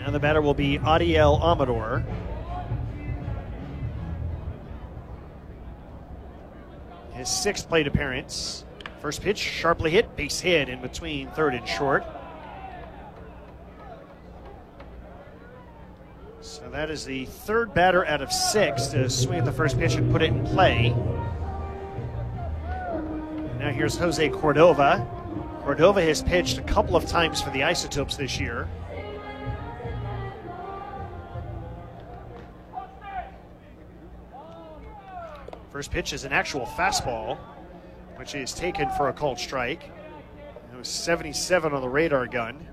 And the batter will be Adiel Amador. His 6th plate appearance. First pitch, sharply hit, base hit in between third and short. So that is the 3rd batter out of 6 to swing at the first pitch and put it in play. And now here's Jose Cordova. Cordova has pitched a couple of times for the Isotopes this year. First pitch is an actual fastball, which is taken for a called strike. It was 77 on the radar gun.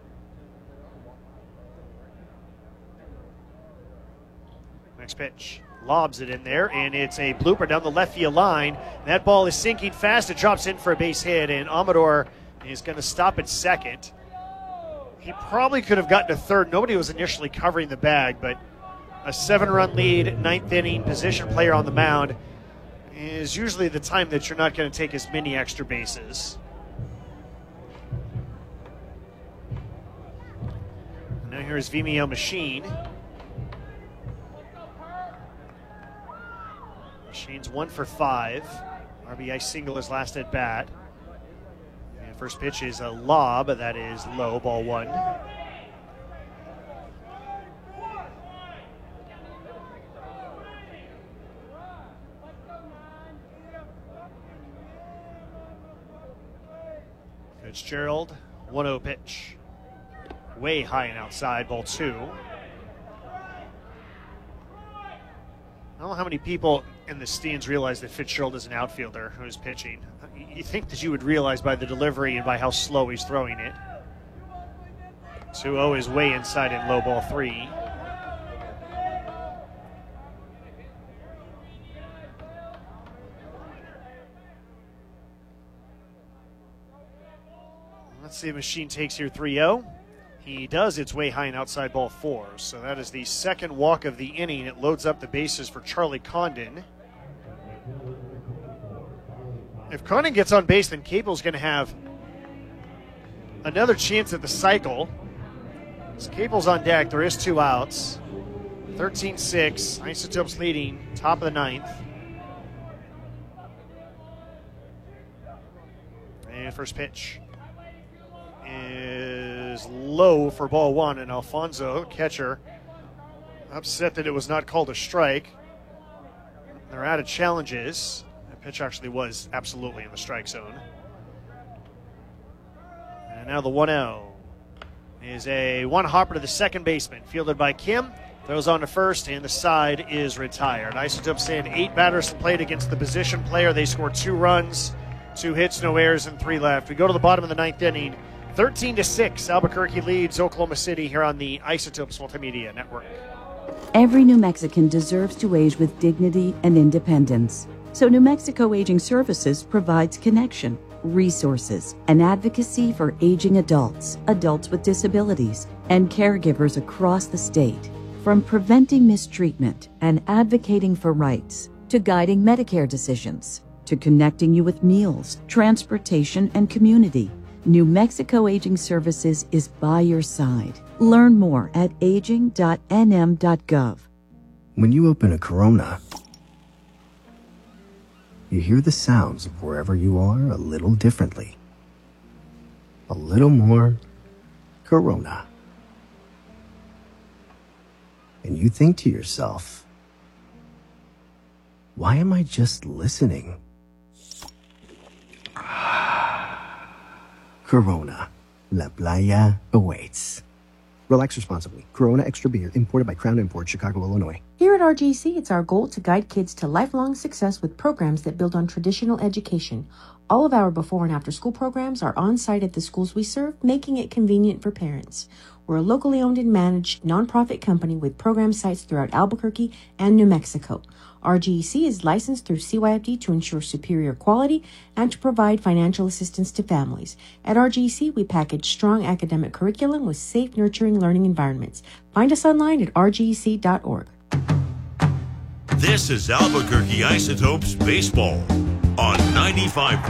Next pitch, lobs it in there, and it's a blooper down the left field line. That ball is sinking fast. It drops in for a base hit, and Amador is going to stop at second. He probably could have gotten to third. Nobody was initially covering the bag, but a 7-run lead, 9th inning, position player on the mound is usually the time that you're not going to take as many extra bases. And now here's Vimeo Machine. Machine's 1 for 5. RBI single his last at bat. And first pitch is a lob, that is low, ball 1. Fitzgerald, 1-0 pitch. Way high and outside, ball 2. I don't know how many people in the stands realize that Fitzgerald is an outfielder who's pitching. You think that you would realize by the delivery and by how slow he's throwing it. 2-0 is way inside in low, ball 3. Let's see if Machine takes here 3-0. He does. It's way high and outside, ball 4. So that is the 2nd walk of the inning. It loads up the bases for Charlie Condon. If Condon gets on base, then Cable's going to have another chance at the cycle. As Cable's on deck, there is 2 outs. 13-6, Isotopes leading, top of the 9th. And first pitch is low for ball 1, and Alfonso, catcher, upset that it was not called a strike. They're out of challenges. The pitch actually was absolutely in the strike zone. And now the 1-0 is a one-hopper to the second baseman, fielded by Kim. Throws on to first, and the side is retired. Isotopes send 8 batters to plate against the position player. They score 2 runs, 2 hits, no errors, and 3 left. We go to the bottom of the 9th inning. 13-6, Albuquerque leads Oklahoma City here on the Isotopes Multimedia Network. Every New Mexican deserves to age with dignity and independence. So New Mexico Aging Services provides connection, resources, and advocacy for aging adults, adults with disabilities, and caregivers across the state. From preventing mistreatment and advocating for rights, to guiding Medicare decisions, to connecting you with meals, transportation, and community, New Mexico Aging Services is by your side. Learn more at aging.nm.gov. When you open a Corona, you hear the sounds of wherever you are a little differently. A little more Corona. And you think to yourself, why am I just listening? Corona. La Playa awaits. Relax responsibly. Corona Extra Beer, imported by Crown Imports, Chicago, Illinois. Here at RGC, it's our goal to guide kids to lifelong success with programs that build on traditional education. All of our before and after school programs are on site at the schools we serve, making it convenient for parents. We're a locally owned and managed nonprofit company with program sites throughout Albuquerque and New Mexico. RGC is licensed through CYFD to ensure superior quality and to provide financial assistance to families. At RGC, we package strong academic curriculum with safe, nurturing learning environments. Find us online at rgec.org. This is Albuquerque Isotopes Baseball on 95.